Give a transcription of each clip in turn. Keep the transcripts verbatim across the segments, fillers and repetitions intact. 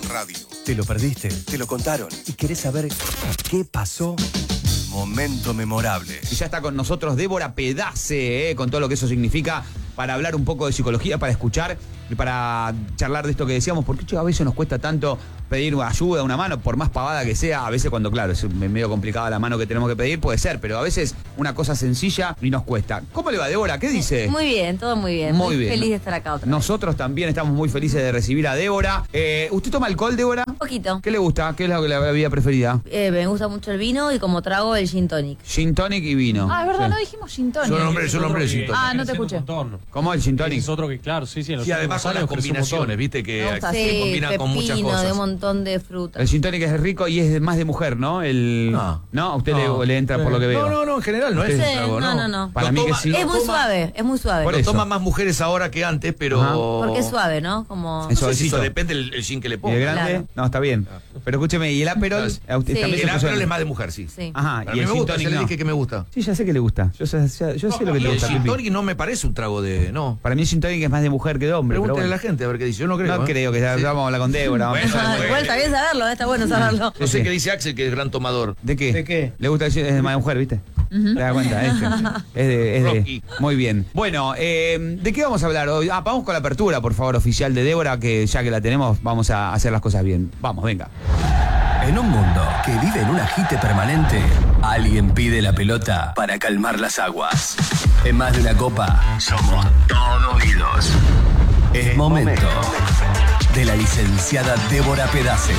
radio. ¿Te lo perdiste? ¿Te lo contaron? ¿Y querés saber qué pasó? Momento memorable. Y ya está con nosotros Débora Pedace, eh, con todo lo que eso significa, para hablar un poco de psicología, para escuchar y para charlar de esto que decíamos. ¿Por qué a veces nos cuesta tanto pedir ayuda, una mano, por más pavada que sea? A veces cuando, claro, es medio complicada la mano que tenemos que pedir, puede ser, pero a veces una cosa sencilla y nos cuesta. ¿Cómo le va, Débora? ¿Qué dice? Muy bien, todo muy bien. Muy Muy bien. feliz de estar acá otra vez. Nosotros también estamos muy felices de recibir a Débora. Eh, ¿Usted toma alcohol, Débora? Un poquito. ¿Qué le gusta? ¿Qué es la, la bebida preferida? Eh, me gusta mucho el vino y como trago el gin tonic. Gin tonic y vino. Ah, es verdad, Sí. no dijimos gin tonic. Yo nombré, yo nombré el gin tonic. Ah, no te escuché. ¿Cómo el gin tonic? Es otro que, claro, sí, sí. En los Y además con las últimos años creció un montón. combinaciones, viste, Me que gusta se así, combinan con muchas pepino, cosas. de un montón de frutas. El gin tonic es rico y es de- más de mujer, ¿no? El... No. ¿No? A usted No. le, le entra por lo que veo. No, no, no, en general no es Sí, un trago, no, ¿no. no, no. Para Lo mí que toma- sí. lo Es muy toma- suave, es muy suave. Por Lo eso. toman más mujeres ahora que antes, pero... Ajá. Porque es suave, ¿no? Como... Es No sé si suavecito. eso depende del el gin que le ¿Y el pongan. grande? Claro. No, está bien. Pero escúcheme, ¿y el Aperol? Claro. ¿A usted Sí. también se El puso- Aperol es más de mujer, sí. Sí. Ajá, Pero a y mí el me gin gusta, tonic ya le no. dije que me gusta. Sí, ya sé que le gusta. Yo, sé- yo sé lo que Y le el gusta. gin Pipi. tonic no me parece un trago de... No. Para mí el gin tonic es más de mujer que de hombre. Pero Pregúntale bueno. a la gente a ver qué dice. Yo no creo. No ¿eh? creo que ya Sí. vamos a hablar con Débora. vamos a Bueno, hablar- Ah, igual está bien saberlo, está bueno saberlo. No sé Sí. qué dice Axel, que es gran tomador. ¿De qué? ¿De qué? Le gusta decir, es de más de mujer, ¿viste? ¿Te das cuenta? Este. Es de, es de- Rocky. Muy bien. Bueno, eh, ¿de qué vamos a hablar hoy? Ah, vamos con la apertura, por favor, oficial de Débora, que ya que la tenemos, vamos a hacer las cosas bien. Vamos, venga. En un mundo que vive en un agite permanente, alguien pide la pelota para calmar las aguas. En más de una copa, somos todo oídos. Es momento de la licenciada Débora Pedace.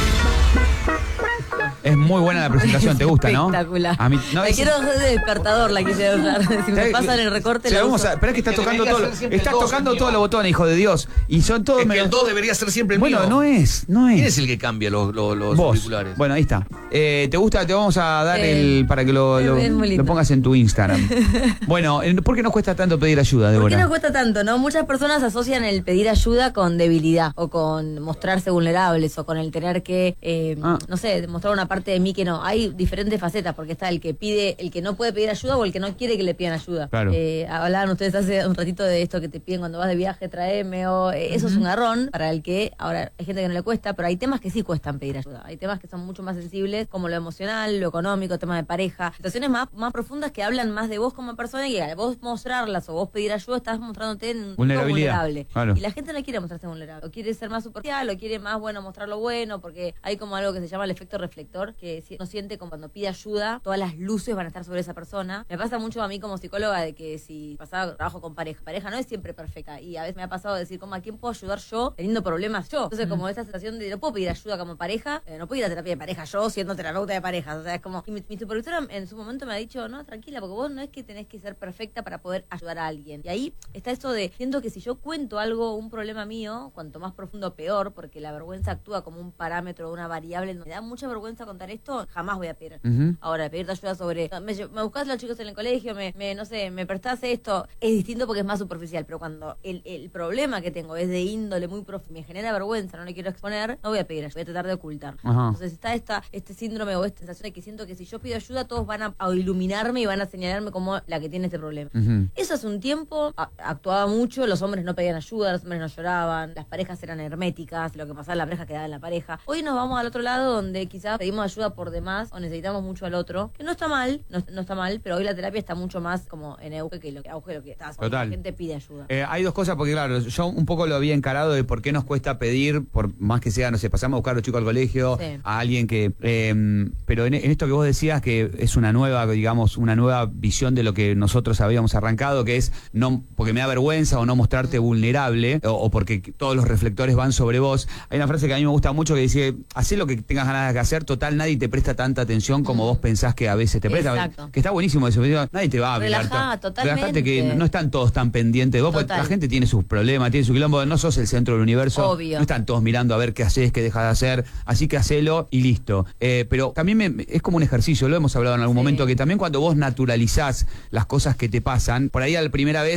Es muy buena la presentación, ¿te gusta, no? Espectacular. A mí, no, la es- quiero hacer de despertador, la quise usar. Si me ¿sabes? pasan el recorte, Sí, la vamos uso. a, pero es que estás Que tocando debería todo, ser siempre estás el dos, tocando el todos mío. los botones, hijo de Dios. Y son todos Es que medio- el dos debería ser siempre el Bueno, mío. no es, no es. ¿Quién es el que cambia los, los, los Vos. auriculares? Bueno, ahí está. Eh, ¿Te gusta? Te vamos a dar Eh, el para que lo, lo, es muy lindo. lo pongas en tu Instagram. Bueno, eh, ¿por qué nos cuesta tanto pedir ayuda, ¿Por Débora? qué nos cuesta tanto, no? Muchas personas asocian el pedir ayuda con debilidad o con mostrarse vulnerables o con el tener que, eh, Ah. no sé, mostrar una parte de mí que no. Hay diferentes facetas porque está el que pide, el que no puede pedir ayuda o el que no quiere que le pidan ayuda. Claro. Eh, hablaban ustedes hace un ratito de esto que te piden cuando vas de viaje, traeme o eh, eso es un garrón para el que ahora hay gente que no le cuesta, pero hay temas que sí cuestan pedir ayuda. Hay temas que son mucho más sensibles como lo emocional, lo económico, temas de pareja, situaciones más, más profundas que hablan más de vos como persona y al vos mostrarlas o vos pedir ayuda estás mostrándote en un punto Vulnerabilidad, vulnerable. claro. Y la gente no quiere mostrarse vulnerable, o quiere ser más superficial, o quiere más, bueno, mostrar lo bueno, porque hay como algo que se llama el efecto reflector, que si- uno siente como cuando pide ayuda, todas las luces van a estar sobre esa persona. Me pasa mucho a mí como psicóloga de que si pasaba trabajo con pareja, pareja no es siempre perfecta, y a veces me ha pasado de decir, como, ¿a quién puedo ayudar yo teniendo problemas yo? Entonces, como esa sensación de no puedo pedir ayuda como pareja, eh, no puedo ir a terapia de pareja yo siendo terapeuta de parejas, o sea, es como, y mi, mi supervisora en su momento me ha dicho, no, tranquila, porque vos no es que tenés que ser perfecta para poder ayudar a alguien. Y ahí está eso de, siento que si yo cuento algo, un problema mío, cuanto más profundo peor, porque la vergüenza actúa como un parámetro, una variable, me da mucha vergüenza contar esto, jamás voy a pedir. Ujú. Ahora, pedirte ayuda sobre, no, me, lle- me buscás los chicos en el colegio, me, me no sé, me prestás esto, es distinto porque es más superficial, pero cuando el, el problema que tengo es de índole muy profundo, me genera vergüenza, no le quiero exponer, no voy a pedir ayuda, voy a tratar de ocultar. Ajá. Entonces está esta, este síndrome o esta sensación de que siento que si yo pido ayuda, todos van a, a iluminarme y van a señalarme como la que tiene este problema. Ujú. Eso hace un tiempo a- actuaba mucho, los hombres no pedían ayuda, los hombres no lloraban, las parejas eran herméticas, lo que pasaba en la pareja quedaba en la pareja. Hoy nos vamos al otro lado donde quizás pedimos ayuda por demás o necesitamos mucho al otro, que no está mal, no, no está mal, pero hoy la terapia está mucho más como en auge que lo que, auge lo que está. Total. La gente pide ayuda. Eh, hay dos cosas, porque claro, yo un poco lo había encarado de por qué nos cuesta pedir, por más que sea, no sé, pasamos a buscar a los chicos al colegio, Sí. a alguien que... eh, pero en, en esto que vos decías, que es una nueva, digamos, una nueva visión de lo que nosotros habíamos arrancado, que es no porque me da vergüenza o no mostrarte vulnerable, o, o porque todos los reflectores van sobre vos. Hay una frase que a mí me gusta mucho que dice, hacé lo que tengas ganas de hacer, total, nadie te presta tanta atención como vos pensás que a veces te presta. Exacto. Que está buenísimo eso, nadie te va a mirar. Relajá, to- totalmente. Relajate que no están todos tan pendientes de vos, porque Total. la gente tiene sus problemas, tiene su quilombo, no sos el centro del universo. Obvio. No están todos mirando a ver qué haces, qué dejas de hacer, así que hacelo y listo. Eh, pero también me- es como un ejercicio, lo hemos hablado en algún Sí. momento, que también cuando vos naturalizás las cosas que te pasan, por ahí a la primera vez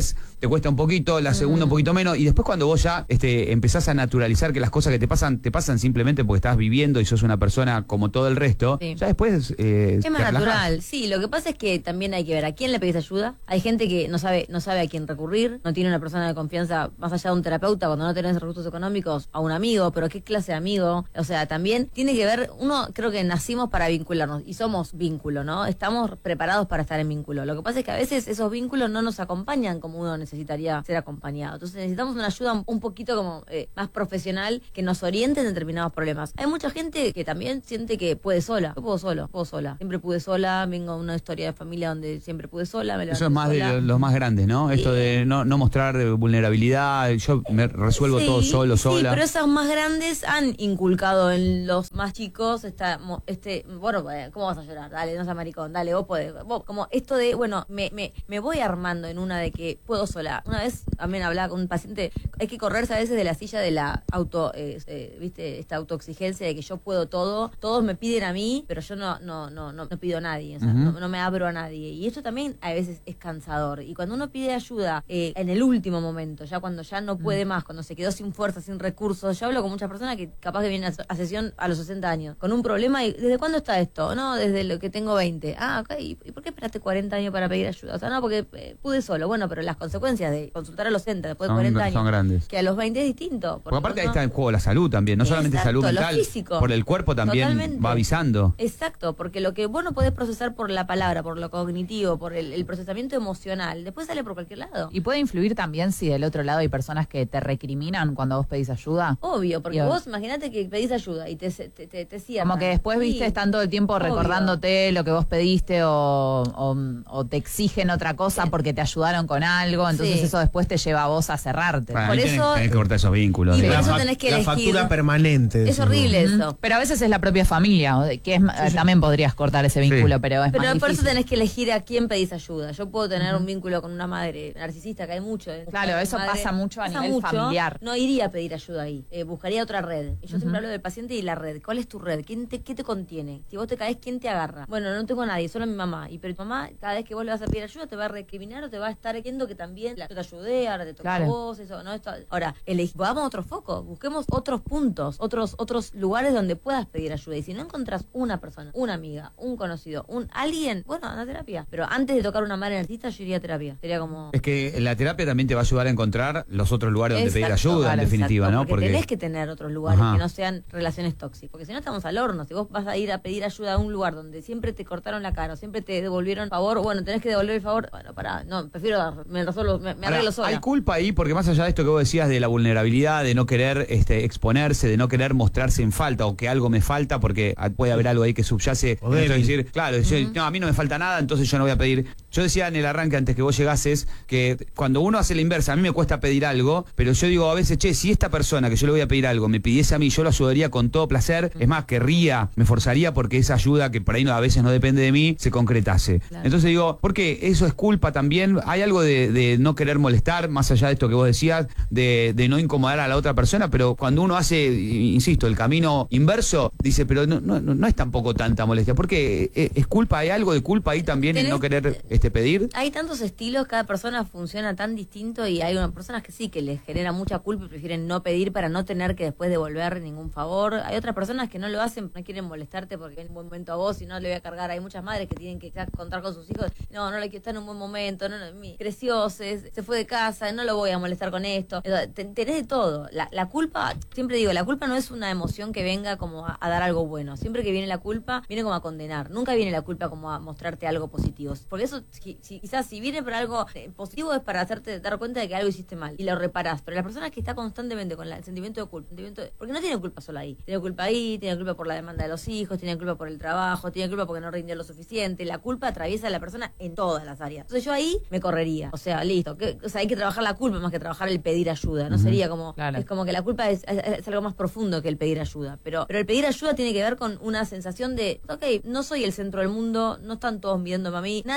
te cuesta un poquito, la segunda un poquito menos, y después cuando vos ya este, empezás a naturalizar que las cosas que te pasan, te pasan simplemente porque estás viviendo y sos una persona como todo el resto, Sí. ya después eh, Es te más relajás. natural, sí. Lo que pasa es que también hay que ver a quién le pedís ayuda. Hay gente que no sabe no sabe a quién recurrir, no tiene una persona de confianza más allá de un terapeuta cuando no tenés recursos económicos, a un amigo, pero ¿qué clase de amigo? O sea, también tiene que ver, uno creo que nacimos para vincularnos y somos vínculo, ¿no? Estamos preparados para estar en vínculo. Lo que pasa es que a veces esos vínculos no nos acompañan como uno necesitaría ser acompañado. Entonces necesitamos una ayuda un poquito como eh, más profesional que nos oriente en determinados problemas. Hay mucha gente que también siente que puede sola. Yo puedo solo, puedo sola. Siempre pude sola, vengo de una historia de familia donde siempre pude sola. Me Eso es levanté más sola. de los más grandes, ¿no? Esto de no, no mostrar vulnerabilidad, yo me resuelvo Sí, todo solo, sí, sola. pero esos más grandes han inculcado en los más chicos esta, mo- este, bueno, eh, ¿cómo vas a llorar? Dale, no seas maricón, dale, vos podés. Vos, como esto de, bueno, me, me, me voy armando en una de que puedo sola. Una vez también hablaba con un paciente, hay que correrse a veces de la silla de la auto, eh, eh, viste, esta autoexigencia de que yo puedo todo, todos me piden a mí, pero yo no, no, no, no, no pido a nadie, o sea, Ujú. no, no me abro a nadie. Y esto también a veces es cansador. Y cuando uno pide ayuda eh, en el último momento, ya cuando ya no puede más, cuando se quedó sin fuerza, sin recursos, yo hablo con muchas personas que capaz que vienen a, a sesión a los sesenta años, con un problema y ¿desde cuándo está esto? No, desde lo que tengo veinte. Ah, ok, ¿y por qué esperaste cuarenta años para pedir ayuda? O sea, no, porque eh, pude solo. Bueno, pero las consecuencias de consultar a los centros después de Son- cuarenta años, son grandes. que a los veinte es distinto. Porque aparte ahí no- está en juego la salud también, no solamente Exacto, salud lo mental, físico. por el cuerpo también Totalmente. va avisando. Exacto, porque lo que vos no podés procesar por la palabra, por lo cognitivo, por el, el procesamiento emocional, después sale por cualquier lado. ¿Y puede influir también si del otro lado hay personas que te recriminan cuando vos pedís ayuda? Obvio, porque Yo- vos imagínate que pedís ayuda y te, te, te, te cierran. Como que después, Sí, viste, están todo el tiempo obvio. recordándote lo que vos pediste o, o, o te exigen otra cosa Sí. porque te ayudaron con algo, entonces Sí. eso después te lleva a vos a cerrarte. Bueno, Por ahí tenés- eso- tenés que cortar esos vínculos. Y digamos. por eso fa- tenés que la elegir. factura permanente. Es decimos. horrible Ujú. eso. Pero a veces es la propia familia, o de- que es, ma- también podrías cortar ese vínculo, Sí. pero es Pero más por eso difícil. tenés que elegir a quién pedís ayuda. Yo puedo tener un vínculo con una madre narcisista, que hay mucho. ¿eh? Claro, eso Madre- pasa mucho a pasa nivel familiar. No iría a pedir ayuda ahí. Eh, buscaría otra red. Y yo siempre hablo del paciente y la red. ¿Cuál es tu red? ¿Quién te, ¿Qué te contiene? Si vos te caes, ¿quién te agarra? Bueno, no tengo a nadie, solo a mi mamá. Y pero tu mamá, cada vez que vos le vas a pedir ayuda, te va a recriminar o te va a estar viendo que también la, yo te ayudé, ahora te toca Claro. a vos, eso, ¿no? Esto, ahora, elegí, vamos a otro foco, busquemos otros puntos, otros, otros lugares donde puedas pedir ayuda. Y si no encontrás una persona, una amiga, un conocido, un alguien, bueno, anda a terapia. Pero antes de tocar una madre narcisista, yo iría a terapia. Sería como. Es que la terapia también te va a ayudar a encontrar los otros lugares donde pedir Exacto, ayuda, claro, en definitiva, exacto, ¿no? Porque, tenés que tener otros lugares Ajá. que no sean relaciones tóxicas. Porque si no estamos al horno. Si vos vas a ir a pedir ayuda a un lugar donde siempre te cortaron la cara o siempre te devolvieron favor, bueno, tenés que devolver el favor. Bueno, pará, no, prefiero dar, me resuelvo, me, me Ahora, arreglo sola. hay culpa ahí, porque más allá de esto que vos decías de la vulnerabilidad, de no querer este, exponerse, de no querer mostrarse en falta o que algo me falta, porque puede haber algo ahí que subyace. O en esto de débil. decir, claro, decir, no, a mí no me falta nada, entonces yo no voy a pedir. Yo decía en el arranque antes que vos llegases que cuando uno hace la inversa, a mí me cuesta pedir algo, pero yo digo a veces, che, si esta persona que yo le voy a pedir algo me pidiese a mí, yo lo ayudaría con todo placer. Es más, querría, me forzaría porque esa ayuda que por ahí no, a veces no depende de mí, se concretase. Claro. Entonces digo, porque eso es culpa también. Hay algo de, de no querer molestar, más allá de esto que vos decías, de, de no incomodar a la otra persona, pero cuando uno hace, insisto, el camino inverso, dice, pero no, no, no es tampoco tanta molestia. Porque es, es culpa, hay algo de culpa ahí también en Tenés- no querer este pedir. Hay tantos estilos, cada persona funciona tan distinto y hay unas personas que sí, que les genera mucha culpa y prefieren no pedir para no tener que después devolver ningún favor. Hay otras personas que no lo hacen, no quieren molestarte porque en un buen momento a vos y no le voy a cargar. Hay muchas madres que tienen que ya contar con sus hijos. No, no le quiero estar en un buen momento, no, no, mi- creció, se, se fue de casa, no lo voy a molestar con esto. Ten- Tenés de todo. La, la culpa, siempre digo, la culpa no es una emoción que venga como a, a dar algo bueno. Siempre que viene la culpa, viene como a condenar. Nunca viene la culpa como a mostrarte algo positivo. Porque eso, si- si- quizás si viene para algo eh, positivo es para hacerte dar cuenta de que algo hiciste mal y lo reparás. Pero la persona que está constantemente con la- el sentimiento de culpa, sentimiento de- porque no tiene culpa sola ahí. Tiene culpa ahí, tiene culpa por la demanda de los hijos, tiene culpa por el trabajo, tiene culpa porque no rindió lo suficiente. La culpa atraviesa a la persona en todas las áreas. Entonces yo ahí me correría. O sea, listo. Que, o sea, hay que trabajar la culpa más que trabajar el pedir ayuda. No sería como... Claro. Es como que la culpa es, es- es algo más profundo que el pedir ayuda. Pero, pero el pedir ayuda tiene que ver con una sensación de, ok, no soy el centro del mundo, no están todos mirándome a mí, nadie es perfecto.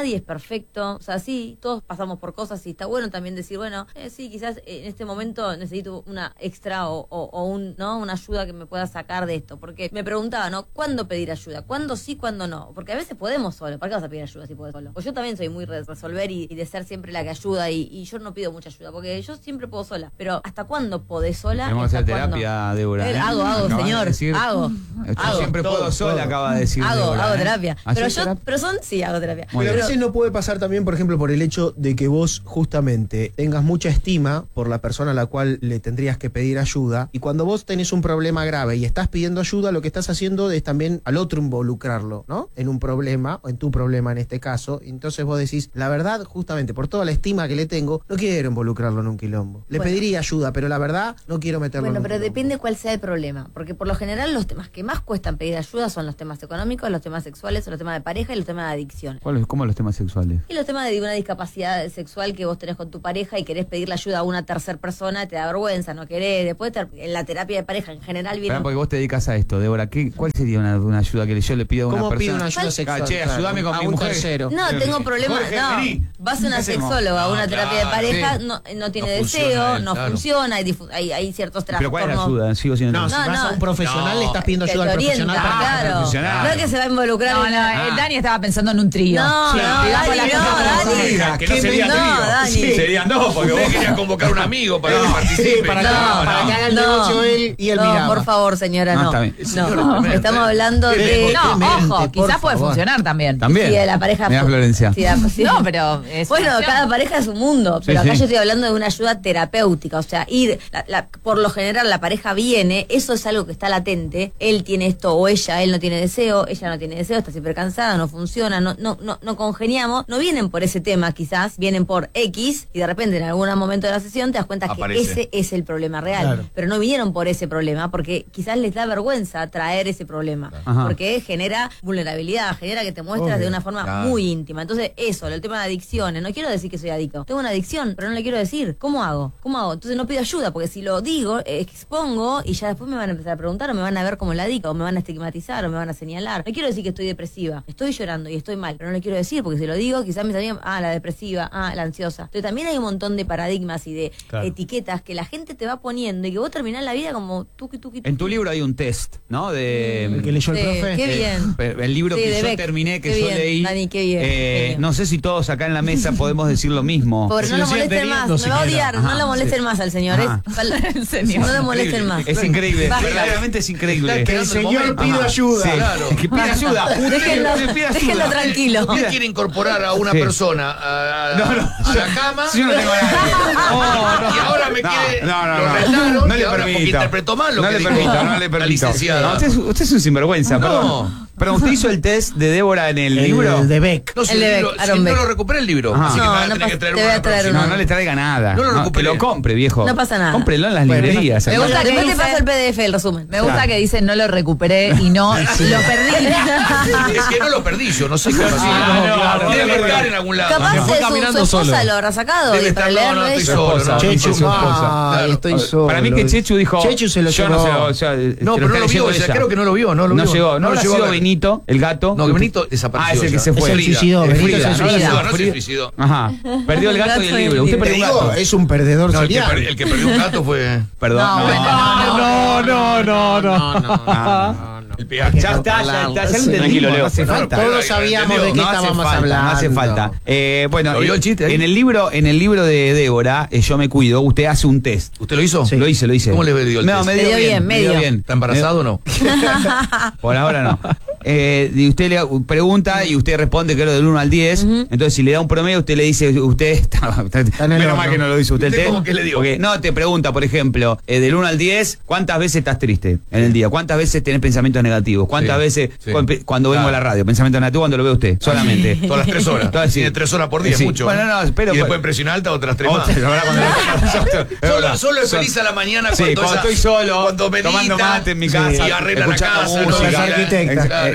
perfecto. O sea, sí, todos pasamos por cosas y está bueno también decir, bueno, eh, sí, quizás en este momento necesito una extra o, o, o un, ¿no? una ayuda que me pueda sacar de esto. Porque me preguntaba, ¿no? ¿Cuándo pedir ayuda? ¿Cuándo sí, cuándo no? Porque a veces podemos solo. ¿Para qué vas a pedir ayuda si podés solo? Pues yo también soy muy de resolver y, y de ser siempre la que ayuda y, y yo no pido mucha ayuda porque yo siempre puedo sola. Pero ¿hasta cuándo podés sola? Tenemos que ¿Hasta hacer cuándo? terapia, Débora. Eh, ¿eh? hago, hago, Acabas de señor. decir, Hago. Yo hago. siempre puedo Todo, sola, todo. acaba de decir Hago, Débora, hago ¿eh? terapia. ¿Haces Pero yo, terapia? pero son, sí, hago terapia. Muy Pero a bien. veces no puede pasar también, por ejemplo, por el hecho de que vos justamente tengas mucha estima por la persona a la cual le tendrías que pedir ayuda, y cuando vos tenés un problema grave y estás pidiendo ayuda, lo que estás haciendo es también al otro involucrarlo, ¿no? En un problema, o en tu problema en este caso. Entonces vos decís, la verdad, justamente por toda la estima que le tengo, no quiero involucrarlo en un quilombo. Le Bueno. pediría ayuda, pero la verdad, no quiero meterlo Bueno, en un pero quilombo. depende cuál sea el problema. Porque por lo general los temas que más cuestan pedir ayuda son los temas económicos, los temas sexuales, los temas de pareja y los temas de adicción. ¿Cuáles- ¿Cómo los temas sexuales? Y los temas de una discapacidad sexual que vos tenés con tu pareja y querés pedirle ayuda a una tercera persona, te da vergüenza, no querés. Después te- en la terapia de pareja en general viene... Pará, porque vos te dedicas a esto, Débora. ¿Qué, ¿Cuál sería una, una ayuda que yo le pido a una ¿Cómo persona? pide una ayuda ¿Cuál? sexual? Ah, che, Claro, ayúdame con a mi un mujer. tercero. No, tengo problemas. Jorge, No, vení. vas a una ¿Qué hacemos? sexóloga, a No, una terapia de claro, pareja, sí. no, no tiene No funciona deseo, él, no claro. funciona, hay, difu- hay, hay ciertos ¿Pero cuál es la trastornos. ayuda? Sigo siendo No, si No, vas no. a un profesional, No. le estás pidiendo Que ayuda te al orienta, profesional. para- claro. profesional. No es que se va a involucrar No, en no, una- eh, Dani estaba pensando en un trío. No, Sí, no, digamos Dani, la no, cosa como Dani. son. Que no ¿Qué sería me- trío. No, Dani. Sí. Serían dos, porque Usted vos quería convocar a un amigo para que participe. Sí, para que, No, para no. que haga el No. negocio él y él No, miraba. por favor, señora, No, no. está bien. Señora, No, tremendo. estamos hablando Qué de... No, Demente, ojo, por quizás puede favor. funcionar también. También. Sí, de la pareja. Mirá, Florencia. Sí, de- sí. No, pero es Bueno, una opción. cada pareja es un mundo, pero Sí, acá sí. yo estoy hablando de una ayuda terapéutica, o sea, ir, la- la- por lo general la pareja viene, eso es algo que está latente, él tiene esto o ella, él no tiene deseo, ella no tiene deseo, está siempre cansada, no funciona, no, no, no, no congeniamos, no vienen por ese tema quizás, vienen por X y de repente en algún momento de la sesión te das cuenta Aparece. que ese es el problema real, Claro. pero no vinieron por ese problema porque quizás les da vergüenza traer ese problema, Ajá. porque genera vulnerabilidad, genera que te muestras Obvio. de una forma Claro. muy íntima. Entonces, eso, el tema de adicciones, no quiero decir que soy adicto. Tengo una adicción, pero no le quiero decir. ¿Cómo hago? ¿Cómo hago? Entonces no pido ayuda, porque si lo digo, eh, expongo y ya después me van a empezar a preguntar o me van a ver como la adicta o me van a estigmatizar o me van a señalar. No quiero decir que estoy depresiva. Estoy llorando y estoy mal, pero no le quiero decir, porque si lo digo, quizás me salgan, ah, la depresiva, ah, la ansiosa. Entonces también hay un montón de paradigmas y de Claro. etiquetas que la gente te va poniendo y que vos terminás la vida como tuki tuki tuki. En tu libro hay un test, ¿no? De, El que leyó el Sí, profe. qué Eh, bien. pero el libro Sí, que de yo Beck. terminé, que Qué yo bien, leí. Dani, qué bien, eh, qué bien. No sé si todos acá en la mesa podemos decir lo mismo. Pobre, Si no lo lo siguen molesten más, teniendo, me va a siquiera. odiar, no Ajá, lo molesten sí. más al señor, Ajá. ¿eh? El señor. No lo molesten más. Es increíble, Basta. verdaderamente es increíble. Está Que el esperando señor momento. pide Ajá. ayuda. Sí. Claro. Que pide ayuda. Déjenlo, Usted pide ayuda. déjenlo tranquilo. Usted quiere incorporar a una Sí. persona a, a- No, no. a la cama Yo no tengo a nadie. Oh, no. y ahora me No, quiere. no, no, lo no. retaron No y le ahora porque permito. interpretó mal lo no que le dijo permito, no le la permito. licenciada. No, usted, es, usted es un sinvergüenza, No. perdón. Pero usted hizo el test de Débora en el, El libro. de Beck. No, si, El de el Beck, libro- si Aaron no Beck. lo recuperé el libro. Ajá. Así que No, me va a no tener pasa- que traer te voy una a traer próxima. No, no le traiga nada. No lo que recuperé. lo compre, viejo. No pasa nada. Cómprelo en las Bueno, librerías. me hermano. gusta que Después te dice- paso el P D F, el resumen. Me gusta Claro. que dice no lo recuperé y no lo perdí. Es que no lo perdí yo, no sé qué pasó. no, claro, Debe no, no, estar no. en algún lado. Capaz Se fue es su, su caminando esposa solo. lo habrá sacado Debe y estar, para no, leerlo no, estoy ella. solo. no, Chechu, no, su esposa. ay, Claro. estoy solo. Para mí que Chechu dijo. Chechu se lo yo llevó. no sé, o sea, se No, lo pero está no lo leyendo vio, ella, ella. creo que no lo vio, no lo No vio. llegó, no lo habrá llegó a sido ver. Benito, el gato. No, que Benito desapareció. Ah, es el que ya. se fue. Es el Frida. suicidó, Es Benito Frida, se ¿no? No, suicidó. no, no se suicidó. Ajá. Perdió el gato y el libro. Usted Te perdió un digo, gato. es un perdedor No, el que, serial. per- el que perdió un gato fue Perdón. No, bueno, no, no, no, no, no. no. el peaje. Ya está, ya está, ya lo Sí. entendimos, Tranquilo, no Leo. hace falta. Todos sabíamos de qué No hace estábamos falta, hablando. no hace falta. Eh, bueno, ¿Lo vio el chiste ahí? en el libro, en el libro de Débora, eh, Yo me cuido, usted hace un test. ¿Usted lo hizo? Lo hice, lo hice. ¿Cómo le dio el no, test? me Le dio dio bien, bien, me dio medio. bien. ¿Está embarazado o no? Por ahora no. Eh, y usted le pregunta y usted responde creo del uno al diez. Entonces si le da un promedio, usted le dice, usted está, está- en el menos horno. mal que no lo hizo usted el ¿Usted test. cómo que le dio? Porque, no, te pregunta, por ejemplo, eh, del uno al diez, ¿cuántas veces estás triste en el día? ¿Cuántas veces tenés pensamientos negativos? ¿Cuántas Sí, veces sí. cu- cuando vengo a la Claro. radio? Pensamiento negativo cuando lo ve usted, solamente. Todas las tres horas. Todas, sí. Tiene tres horas por día, Sí. mucho. Bueno, no, pero- y después en presión alta otras tres más. Otra, la verdad, cuando lo- es Solo, verdad. solo es feliz a la mañana Sí, cuando, cuando esa- estoy solo, cuando medita tomando mate en mi casa, y arregla la escuchando casa, música, no, arquitecta. Claro,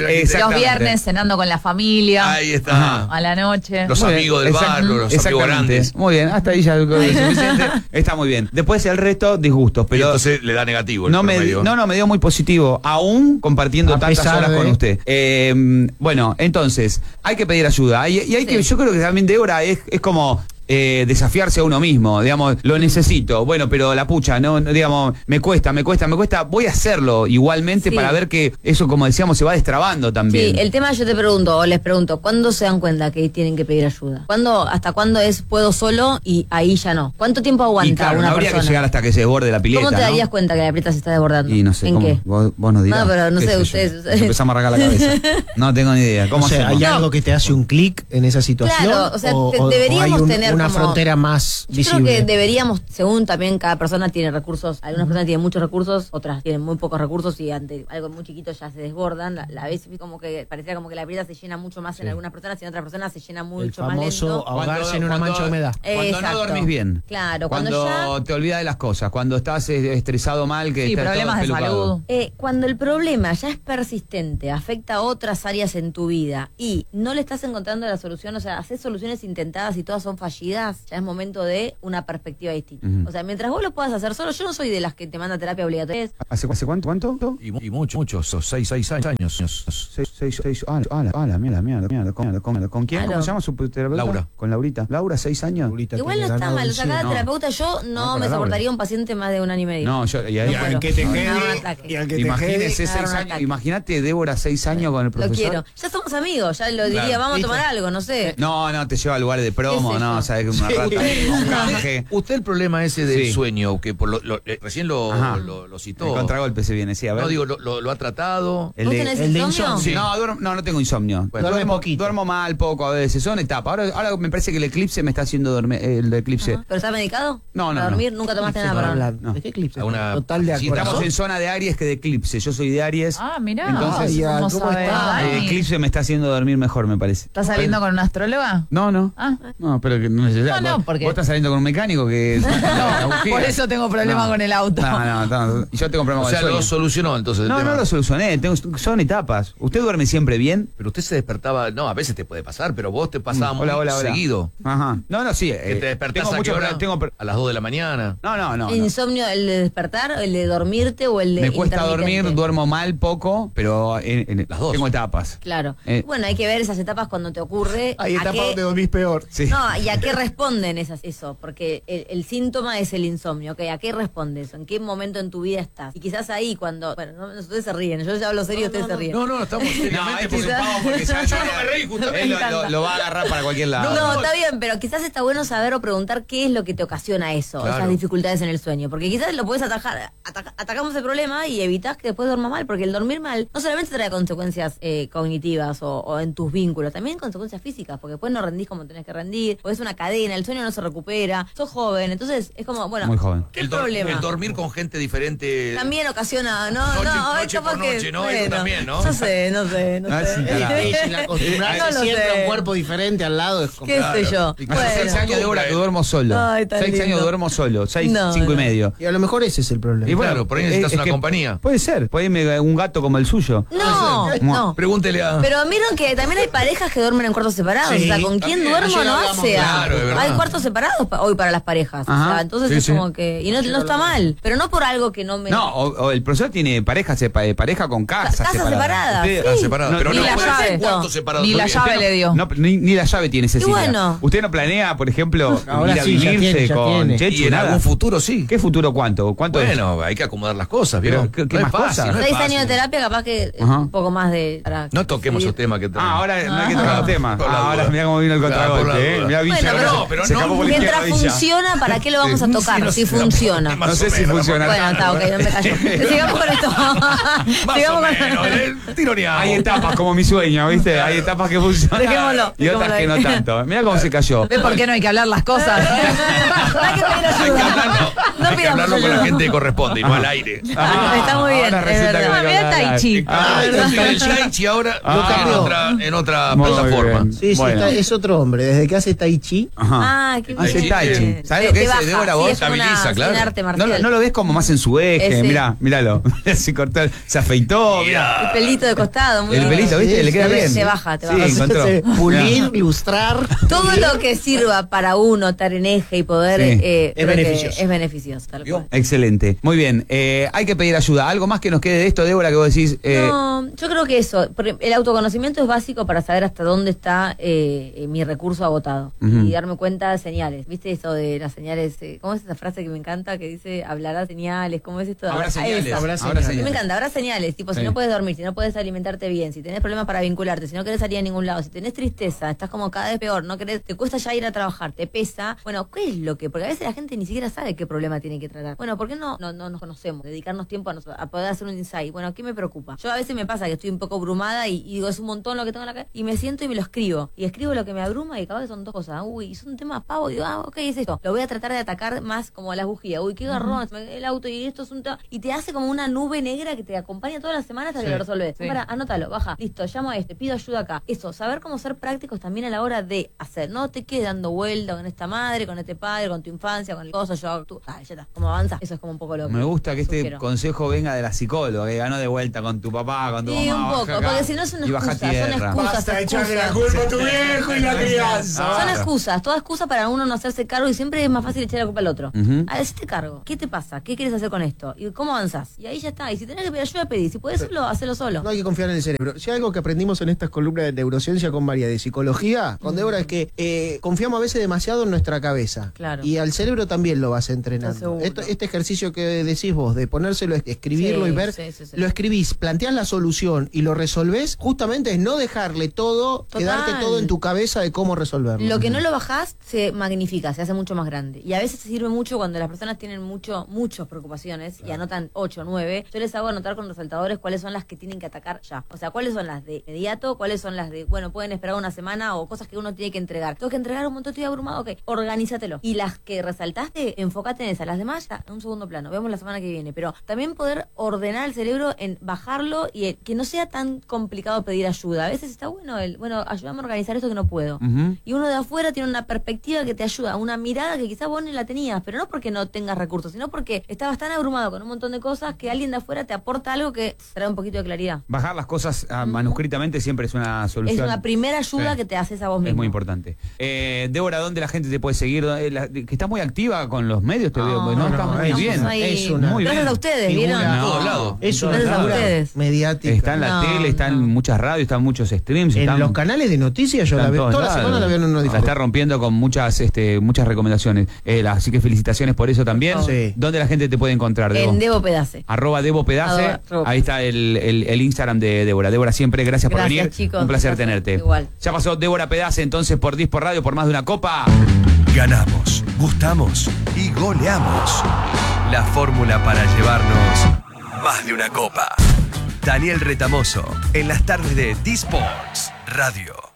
el Exacto. Los Exactamente. viernes cenando con la familia. Ahí está. A la noche. Los Muy bien, amigos del exact- barrio, los amigos exactamente. grandes. Muy bien, hasta ahí ya es suficiente. Está muy bien. Después el resto, disgustos. Y Pero entonces le da negativo el no me, promedio. no, no, me dio muy positivo, aún compartiendo A tantas pesar horas de- con usted. Eh, bueno, entonces, hay que pedir ayuda. Y, y hay que, Sí. yo creo que también Débora es, es como eh, desafiarse a uno mismo, digamos, lo necesito, bueno, pero la pucha, no, no, digamos, me cuesta, me cuesta, me cuesta, voy a hacerlo igualmente Sí. para ver que eso, como decíamos, se va destrabando también. Sí, el tema yo te pregunto, o les pregunto, ¿cuándo se dan cuenta que tienen que pedir ayuda? ¿Cuándo, hasta cuándo es puedo solo y ahí ya no? ¿Cuánto tiempo Y aguanta claro, una no habría persona? que llegar hasta que se desborde la pileta, ¿Cómo te ¿no? darías cuenta que la pileta se está desbordando? Y no sé, ¿En ¿cómo? qué? Vos, vos nos dirás. No, pero no ¿Qué sé, yo? ustedes- Nos empezamos a arrancar la cabeza. No tengo ni idea. ¿Cómo O sea, hacemos? ¿hay No. algo que te hace un clic en esa situación? Claro, o sea, te- hay deberíamos un- tener una como- frontera más Yo visible? creo que deberíamos, según también cada persona tiene recursos, algunas personas tienen muchos recursos, otras tienen muy pocos recursos y ante algo muy chiquito ya se desbordan. La, la vez como que parecía como que la pileta se llena mucho más en algunas personas y en otras personas se llena El mucho más famoso lento. ahogarse en una mancha de humedad. Cuando Exacto. no dormís bien. Claro, cuando, Cuando, ya... te olvidas de las cosas, cuando estás eh, estresado mal, que Sí, estás problemas todo de espelucado. salud. Eh, cuando el problema ya es persistente, afecta a otras áreas en tu vida y no le estás encontrando la solución, o sea, haces soluciones intentadas y todas son fallidas, ya es momento de una perspectiva distinta. Ujú. O sea, mientras vos lo puedas hacer solo, yo no soy de las que te manda terapia obligatoria. ¿Hace, hace cuánto? ¿Cuánto? Y, mu- y mucho, mucho, esos seis, seis años. Seis, seis, seis. Ah, ah, la, ah, la mierda, mierda, mierda. ¿Con, con, con quién? Claro. ¿Cómo se llama su terapeuta? Laura. Con Laurita. Laura, seis años. Laurita Igual tiene no está ganado mal, o el sea, cielo. cada no. terapeuta yo no, No, me para Laura. soportaría un paciente más de un año y medio. No, yo. Y, ahí- No puedo. que te Me quede- agarra un ataque. y al que te Imagínese quede- me agarra seis un años. ataque. Imagínate Débora seis años con el Lo profesor. quiero. Ya somos amigos, ya lo diría, Claro, vamos ¿viste? a tomar algo, no sé. No, no, te lleva a lugares de promo, ¿Qué sé no, yo? sabes que una Sí. rata, un canje. Usted el problema ese del Sí. sueño, que por lo, lo- eh, recién lo, Ajá. lo, lo El citó. contragolpe se viene, sí, a ver. No, digo, lo, lo- lo ha tratado. El ¿Vos de- tenés el de insomnio? insomnio. Sí. No, duermo- no, no tengo insomnio. Bueno, duerme duermo, poquito. duermo mal poco a veces, son etapas. Ahora, ahora me parece que el eclipse me está haciendo dormir, el de eclipse. Ajá. ¿Pero estás medicado? No, no, ¿Para no. dormir? ¿Nunca tomaste nada Para para hablar. dormir? No. ¿De qué eclipse? A una- Total de Sí, acuerdo. Estamos en zona de Aries que de eclipse. Yo soy de Aries. Ah, mirá. Entonces, Ay, ya, ¿cómo ¿cómo sabés, está? Dani? El eclipse me está haciendo dormir mejor, me parece. ¿Estás saliendo con una astróloga? No, no. Ah. No, pero que no es necesario. No, no, Vos- porque- Vos estás saliendo con un mecánico que. No, por eso tengo problema con el auto. No, no, no. Yo tengo problema O con sea, el lo sueño. solucionó entonces el No, tema. no lo solucioné. Tengo, son etapas. ¿Usted duerme siempre bien? Pero usted se despertaba, no, a veces te puede pasar, pero vos te pasaba muy Hola, hola, hola. seguido. Ajá. No, no, sí. Que eh, te despertás tengo a mucho qué hora? pro- tengo pro- A las dos de la mañana. No, no, no. ¿El no. insomnio, el de despertar, el de dormirte o el de Me cuesta intermitente? dormir, duermo mal poco, pero en- en- Las dos. tengo etapas. Claro. Eh. Bueno, hay que ver esas etapas cuando te ocurre. Hay a etapas qué- donde dormís peor. Sí. No, ¿y a qué responden esas, eso? Porque el, el síntoma es el insomnio, ¿ok? ¿A qué responde eso? ¿En qué momento en tu vida estás? Y quizás ahí cuando... Bueno, no, ustedes se ríen, yo ya hablo serio, ustedes se ríen. No, no, estamos No, seriamente este es un porque- pavo porque ya, Yo no me reí, justamente. Él lo, Me encanta. lo- lo va a agarrar para cualquier lado. No, está bien, pero quizás está bueno saber o preguntar qué es lo que te ocasiona eso, Claro. esas dificultades en el sueño. Porque quizás lo puedes atajar, ataca- atacamos el problema y evitas que después duerma mal, porque el dormir mal no solamente trae consecuencias eh, cognitivas o, o en tus vínculos, también consecuencias físicas, porque después no rendís como tenés que rendir, porque es una cadena, el sueño no se recupera, sos joven, entonces es como, bueno, Muy joven. ¿qué el, dor- problema? el dormir con gente diferente. También ocasiona, no, Noche- no, noche es capaz por que, noche, ¿no? Eso también, ¿no? No sé, no sé, no Ah, sé. sí, claro. Es difícil acostumbrarse No lo siempre sé. a un cuerpo diferente al lado. Es ¿Qué complicado. sé yo? Y Hace Bueno. seis años de hora que duermo solo. Ay, tan seis lindo. años duermo solo. Seis, No, cinco y no. medio. Y a lo mejor ese es el problema. Y bueno, Claro, por ahí necesitas es- es una que compañía. Puede ser. Puede irme un gato como el suyo. No, no. Pregúntele a. Pero vieron que también hay parejas que duermen en cuartos separados. Sí, o sea, ¿con quién también. duermo Ayer no hablamos hace? de- Claro, es verdad. Hay cuartos separados pa- hoy para las parejas. O Ajá. sea, entonces Sí, es sí. como que. Y no, no está mal. Pero no por algo que no me. No, o, o el profesor tiene pareja, sepa- eh, pareja con casa Casas separadas, Usted- sí. Ah, separado. No, pero ni no la puede ser llave. cuartos separados. Ni la Porque- llave Usted no- le dio. no, ni, ni la llave tiene Cecilia. Y bueno. Usted no planea, por ejemplo, Ahora ir a sí, ya vivirse tiene, ya con tiene. Chechu, Y en nada. algún futuro sí. ¿Qué futuro cuánto? ¿Cuánto es? Bueno, hay que acomodar las cosas, Pero, ¿vio? ¿qué- qué no más es fácil, cosas? no es Seis fácil. años de terapia, capaz que Ajá. un poco más de. para No toquemos seguir. el tema que trae. Ah, ahora no hay que Ah. tocar el tema. Por la Ah, ahora duda. mira cómo vino el Claro, por la contragolpe. eh. duda. Mirá Villa, Bueno, ahora pero- se- pero se no- escapó por la Mientras izquierda, Villa. funciona, ¿para qué lo vamos a Sí, tocar? no si sé, funciona. más No o sé si menos, funciona. Bueno, está, ok, no me callo. Sigamos con esto. Más Sigamos o con menos, eh, tironeamos. Hay etapas como mi sueño, ¿viste? Hay etapas que funcionan Dejémoslo, y otras dejémoslo que no ahí. tanto. Mira cómo se cayó. ¿Ves por qué no hay que hablar las cosas? Hay que pedir Hay que ayuda. hablarlo, No hay que pidamos hablarlo con la ayuda. gente que corresponde y no al aire. Ah, Está muy bien, ahora es resulta verdad. que Ah, me mirá, acaba de está Tai Chi. Ah, el Tai Chi ahora Ah. lo cambió en Cambió. otra, en otra Muy plataforma. bien. Sí, sí, Bueno. está- es otro hombre. Desde que hace Tai Chi. Ajá. Ah, qué Hace bien. Tai Chi. Eh, ¿Sabés te- lo que te es? baja. Débora, Sí, vos es como una- estabiliza, es claro. un arte No, marcial. lo- no lo ves como más en su eje. Ese. Mirá, míralo. Se cortó, se afeitó. mirá. El pelito de costado, muy El bien. pelito, ¿viste? Sí, Le queda sí, bien. te baja, te Sí, baja. encontró. Sí, pulir, Mirá. lustrar. Todo lo que sirva para uno estar en eje y poder Sí. eh, Es creo que beneficioso. es beneficioso. Tal ¿Vio? cual. Excelente. Muy bien. Eh, hay que pedir ayuda. ¿Algo más que nos quede de esto, Débora, que vos decís? eh, No, yo creo que eso, porque el autoconocimiento es básico para saber hasta dónde está eh, eh, mi recurso agotado Ujú. y darme cuenta de señales. ¿Viste eso de las señales? eh, ¿Cómo es esa frase que me encanta que dice hablará señales? ¿Cómo es esto? Habrá Ah, señales. esa. Habrá Habrá señales. A mí me encanta, habrá señales, tipo, Sí. si no puedes dormir, si no puedes alimentarte bien, si tenés problemas para vincularte, si no querés salir a ningún lado, si tenés tristeza, estás como cada vez peor, no querés, te cuesta ya ir a trabajar, te pesa, bueno, ¿qué es lo que? Porque a veces la gente ni siquiera sabe qué problema tiene que tratar. Bueno, ¿por qué no, no, no nos conocemos? Dedicarnos tiempo a, nosotros, a poder hacer un insight. Bueno, ¿qué me preocupa? Yo a veces me pasa que estoy un poco abrumada y, y digo, es un montón lo que tengo en la cabeza, y me siento y me lo escribo. Y escribo lo que me abruma y cada vez son dos cosas. Uy, es un tema pavo, digo, ah, ok, es esto. Lo voy a tratar de atacar más como a las bujías. Uy, qué garrón, el auto y esto es un tema. Y te hace como una nube negra que te acompaña todas las semanas hasta que lo resolves. Sí. Para, anótalo, baja, listo, llamo a este, pido ayuda acá. Eso, saber cómo ser prácticos también a la hora de hacer. No te quedes dando vuelta con esta madre, con este padre, con tu infancia, con el coso, yo actúo. Ah, ya está, ¿cómo avanza? Eso es como un poco lo que Me gusta que este sugiero. consejo venga de la psicóloga, que ganó de vuelta con tu papá, con tu Sí, mamá. un poco, baja acá porque si no es una y baja excusa, son tierra. excusas, Basta de echarle la excusas. culpa a tu viejo y la crianza. Son excusas, toda excusa para uno no hacerse cargo y siempre es más fácil echar la culpa al otro. Ujú. A hacerte cargo. ¿Qué te pasa? ¿Qué quieres hacer con esto? ¿Y cómo avanzás? Y ahí ya está. Y si tenés que pedir ayuda, pedí. Si puedes solo, hacelo solo. No hay que confiar en el cerebro. Si hay algo que aprendimos en estas columnas de neurociencia con María, de psicología, con Débora, es que eh, confiamos a veces demasiado en nuestra cabeza. Claro. Y al cerebro también lo vas entrenando. Seguro. Esto- este ejercicio que decís vos, de ponérselo, escribirlo Sí, y ver, sí, sí, sí. lo escribís, planteás la solución y lo resolvés, justamente es no dejarle todo, Total. quedarte todo en tu cabeza de cómo resolverlo. Lo que no lo bajás se magnifica, se hace mucho más grande. Y a veces se sirve mucho cuando las personas tienen mucho, muchas preocupaciones y anotan ocho o nueve. Yo les hago anotar con resaltadores cuáles son las que tienen que atacar ya. O sea, cuáles son las de inmediato, cuáles son las de, bueno, pueden esperar una semana o cosas que uno tiene que entregar. Tengo que entregar un montón, estoy abrumado, ok, organízatelo. Y las que resaltaste, enfócate en esas. Las demás ya en un segundo plano. Vemos la semana que viene. Pero también poder ordenar el cerebro en bajarlo y eh, que no sea tan complicado pedir ayuda. A veces está bueno el, bueno, ayúdame a organizar esto que no puedo. Ujú. Y uno de afuera tiene una perspectiva que te ayuda, una mirada que quizás vos ni la tenías, pero no porque no tengas recursos, sino porque estabas tan abrumado con un montón de cosas que alguien de afuera te aporta algo que trae un poquito de claridad. Bajar las cosas ah, manuscritamente siempre es una Es solución. una primera ayuda Sí. que te haces a vos mismo. Es muy importante. Eh, Débora, ¿dónde la gente te puede seguir? Eh, la- que estás muy activa con los medios, te No, veo. No, no, estás no, muy es- bien. ahí. es una- Muy Gracias bien. a ustedes, Figura ¿vieron? En No. todos lados. Es una Gracias a figura ustedes. mediática. Está en la No, tele, está en no. muchas radios, está en muchos streams. En están- los canales de noticias yo está la en veo. todos Toda la lados. semana la veo en uno La diferente. está rompiendo con muchas este, muchas recomendaciones. Eh, la- así que felicitaciones por eso también. Sí. ¿Dónde la gente te puede encontrar, Debo? En Debo Pedace. Arroba Debo Pedace. Arroba Debo. Ahí está el, el- el Instagram de Débora. Débora, siempre gracias, por Gracias, venir. chicos. Un placer Gracias. tenerte. Igual. Ya pasó Débora Pedace entonces por Dispo Radio por más de una copa. Ganamos, gustamos y goleamos. La fórmula para llevarnos más de una copa. Daniel Retamoso en las tardes de D-Sports Radio.